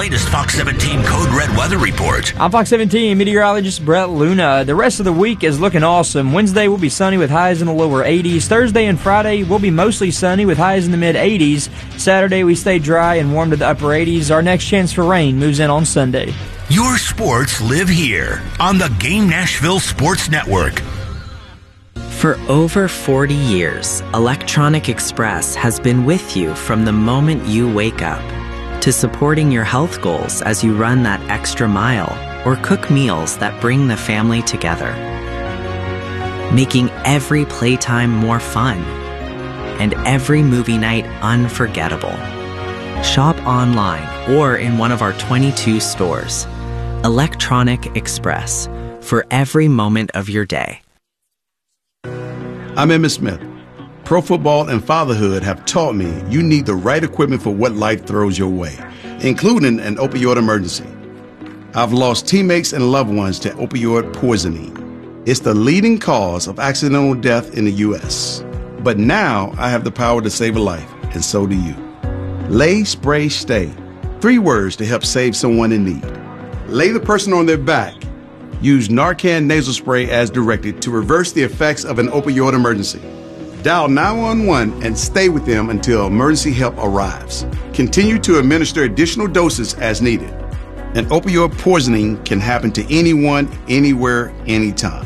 latest Fox 17 Code Red weather report. I'm Fox 17 meteorologist Brett Luna. The rest of the week is looking awesome. Wednesday will be sunny with highs in the lower 80s. Thursday and Friday will be mostly sunny with highs in the mid 80s. Saturday we stay dry and warm to the upper 80s. Our next chance for rain moves in on Sunday. Your sports live here on the Game Nashville Sports Network. For over 40 years, Electronic Express has been with you from the moment you wake up to supporting your health goals as you run that extra mile or cook meals that bring the family together. Making every playtime more fun and every movie night unforgettable. Shop online or in one of our 22 stores. Electronic Express, for every moment of your day. I'm Emmitt Smith. Pro football and fatherhood have taught me you need the right equipment for what life throws your way, including an opioid emergency. I've lost teammates and loved ones to opioid poisoning. It's the leading cause of accidental death in the U.S. But now I have the power to save a life, and so do you. Lay, Spray, Stay. 3 words to help save someone in need. Lay the person on their back. Use Narcan nasal spray as directed to reverse the effects of an opioid emergency. Dial 911 and stay with them until emergency help arrives. Continue to administer additional doses as needed. An opioid poisoning can happen to anyone, anywhere, anytime.